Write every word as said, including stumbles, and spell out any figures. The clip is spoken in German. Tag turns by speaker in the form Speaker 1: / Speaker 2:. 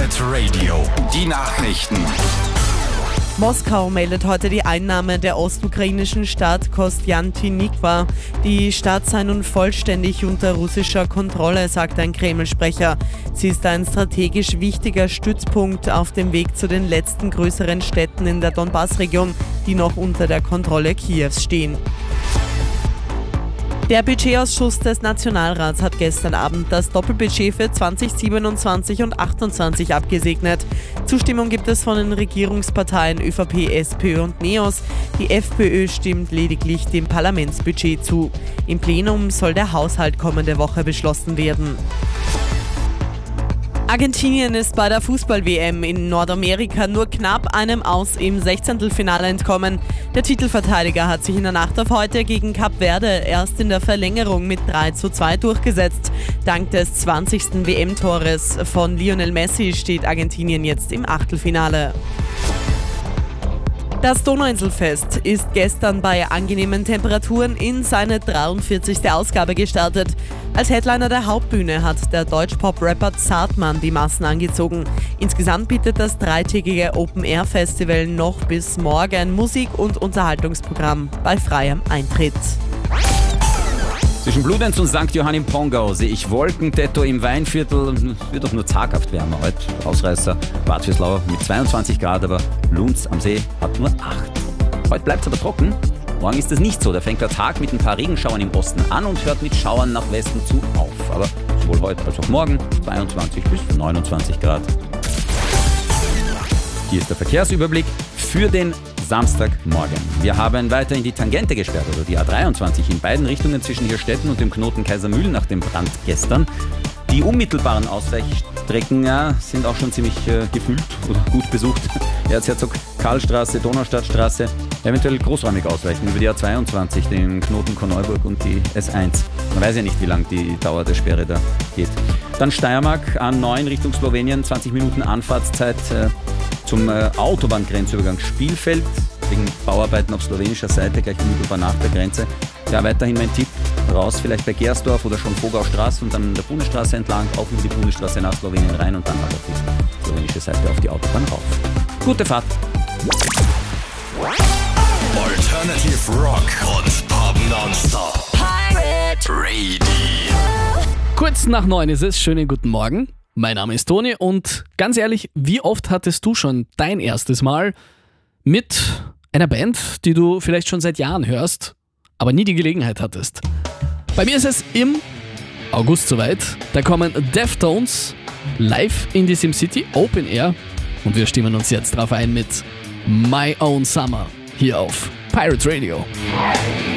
Speaker 1: Pirate Radio, die Nachrichten.
Speaker 2: Moskau meldet heute die Einnahme der ostukrainischen Stadt Kostjantynikwa. Die Stadt sei nun vollständig unter russischer Kontrolle, sagt ein Kreml-Sprecher. Sie ist ein strategisch wichtiger Stützpunkt auf dem Weg zu den letzten größeren Städten in der Donbass-Region, die noch unter der Kontrolle Kiews stehen. Der Budgetausschuss des Nationalrats hat gestern Abend das Doppelbudget für zwanzig siebenundzwanzig und achtundzwanzig abgesegnet. Zustimmung gibt es von den Regierungsparteien ÖVP, SPÖ und NEOS. Die FPÖ stimmt lediglich dem Parlamentsbudget zu. Im Plenum soll der Haushalt kommende Woche beschlossen werden. Argentinien ist bei der Fußball-W M in Nordamerika nur knapp einem Aus im Sechzehntelfinale entkommen. Der Titelverteidiger hat sich in der Nacht auf heute gegen Kap Verde erst in der Verlängerung mit drei zu zwei durchgesetzt. Dank des zwanzigsten W M-Tores von Lionel Messi steht Argentinien jetzt im Achtelfinale. Das Donauinselfest ist gestern bei angenehmen Temperaturen in seine dreiundvierzigste Ausgabe gestartet. Als Headliner der Hauptbühne hat der Deutsch-Pop-Rapper Zartmann die Massen angezogen. Insgesamt bietet das dreitägige Open-Air-Festival noch bis morgen Musik- und Unterhaltungsprogramm bei freiem Eintritt.
Speaker 3: Zwischen Bludenz und Sankt Johann im Pongau sehe ich Wolken, Tetto im Weinviertel. Es wird doch nur zaghaft wärmer heute. Ausreißer Bad Vierslauer mit zweiundzwanzig Grad, aber Lunds am See hat nur acht. Heute bleibt es aber trocken. Morgen ist es nicht so. Da fängt der Tag mit ein paar Regenschauern im Osten an und hört mit Schauern nach Westen zu auf. Aber sowohl heute als auch morgen zweiundzwanzig bis neunundzwanzig Grad. Hier ist der Verkehrsüberblick für den Samstagmorgen. Wir haben weiterhin die Tangente gesperrt, also die A dreiundzwanzig in beiden Richtungen zwischen Hirstetten und dem Knoten Kaisermühlen nach dem Brand gestern. Die unmittelbaren Ausweichstrecken ja, sind auch schon ziemlich äh, gefüllt oder gut besucht. Erzherzog Karlstraße, Donaustadtstraße, eventuell großräumig ausweichen über die A zweiundzwanzig, den Knoten Korneuburg und die S eins. Man weiß ja nicht, wie lang die Dauer der Sperre da geht. Dann Steiermark, A neun Richtung Slowenien, zwanzig Minuten Anfahrtszeit äh, zum äh, Autobahngrenzübergang Spielfeld, wegen Bauarbeiten auf slowenischer Seite, gleich unmittelbar nach der Grenze. Ja, weiterhin mein Tipp, raus vielleicht bei Gersdorf oder schon Vogaustraße und dann der Bundesstraße entlang, auf über die Bundesstraße nach Slowenien rein und dann halt auf die slowenische Seite auf die Autobahn rauf. Gute Fahrt!
Speaker 1: Alternative Rock und Pop Nonstop. Pirate Radio.
Speaker 4: Kurz nach neun ist es. Schönen guten Morgen. Mein Name ist Toni und ganz ehrlich, wie oft hattest du schon dein erstes Mal mit einer Band, die du vielleicht schon seit Jahren hörst, aber nie die Gelegenheit hattest? Bei mir ist es im August soweit. Da kommen Deftones live in die SimCity Open Air und wir stimmen uns jetzt drauf ein mit My Own Summer hier auf Pirate Radio.